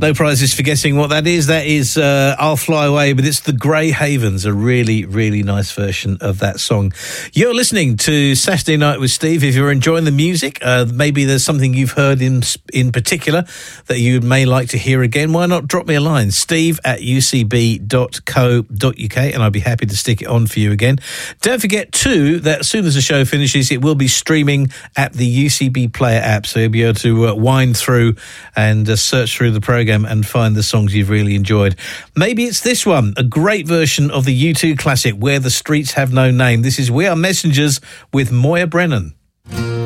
No prizes for guessing what that is. That is I'll Fly Away, but it's the Grey Havens, a really, really nice version of that song. You're listening to Saturday Night with Steve. If you're enjoying the music, maybe there's something you've heard in particular that you may like to hear again, why not drop me a line, steve@ucb.co.uk, and I'll be happy to stick it on for you again. Don't forget, too, that as soon as the show finishes, it will be streaming at the UCB Player app, so you'll be able to wind through and search through the programme and find the songs you've really enjoyed. Maybe it's this one, a great version of the U2 classic, Where the Streets Have No Name. This is We Are Messengers with Moya Brennan.